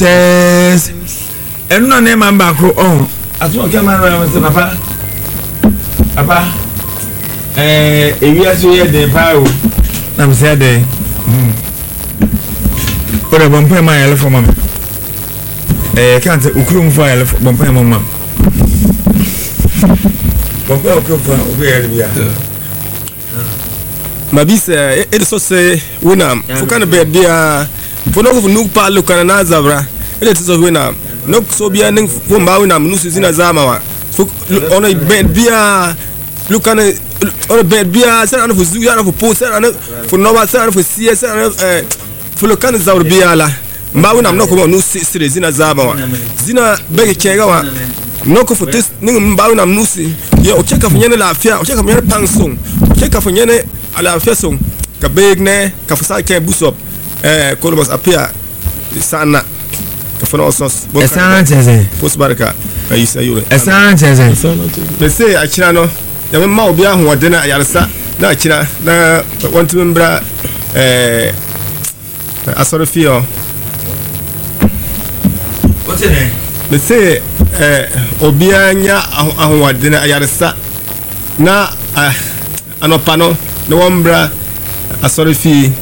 test enu na ne man ba ko oh aso ke man ra se papa ewi aso ye den pa o na me say den ora bompa ma yele for mama can't ukrum for yele bompa mama bompa ukrum for yele bia mabisa it so say winam fukana be bia fono nu pa lu kana na zabra it so winam no so bia ning fomba winam nu sina zama wa ono be bia lu kana ono be bia sana no fuzu ya no fu sana no fu no ba sana no fu sie sana fu lu kana zabra bia la mba winam no ko nu sire zina zama wa zina be kenga wa no ko fu tis ning mba winam nu si ye o cheka fu nyene lafia o cheka fu nyene pansong o cheka fu nyene ala feson ka begne ka fasa ke busop kolobos apia sana ka fona sos sana teze post baraka ayisa yure sana teze be say akira no ya me ma obi ahu ode na yaresa na akira na want membra asoro fio what's it be say obi anya ahu ode na yaresa na anopano no wambra asori fi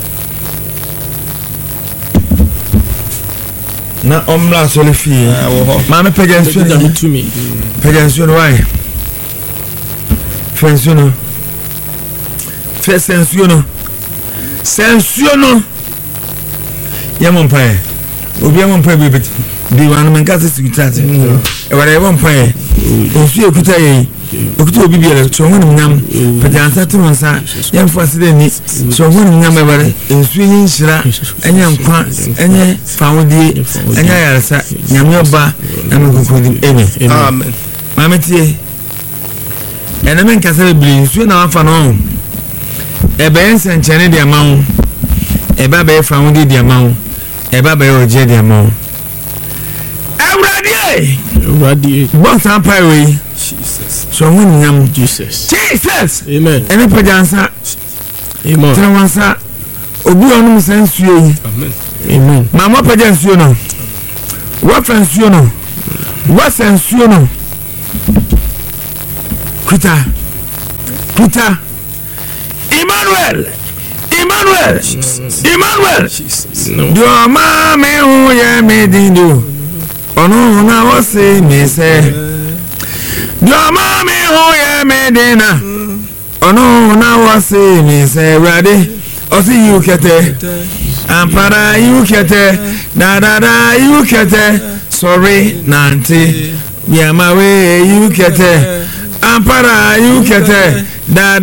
na omla asori fi ma me pejansu ni tumi pejansu no why fensu no fesensu no sensu no yamon pae obi yamon pae bi di wan men ka se sikutate e wala yamon pae osu ekuta yi okuto obi biara so won nyam pejansa to nsa yemfa se deni so won nyam ebare ensu yin hira enya nkwa enye fawodie enya yarasa nyam yoba na mekokodi amen mametie ena men kasa bibli ensu na wafa no ebe ensenchene dia mawo eba be fawodie dia mawo eba be oje dia mawo Ewradie bon san pai we Jesus. So when you Jesus. Amen. Any pejansa. Amen. Trawansa. Obi onu sensu yi. Amen. Amen. Mama pejansu no. What fansu no. What sensu no. Kuta. Emmanuel. Jesus. Do mama hu ye me dindu. Ono na wose me se. Your mommy who ya medina. Ono na wase me say ready. O see you kete. Ampara you kete. Da you kete. Sorry nanti. Ya mawe you kete. Ampara you kete. Da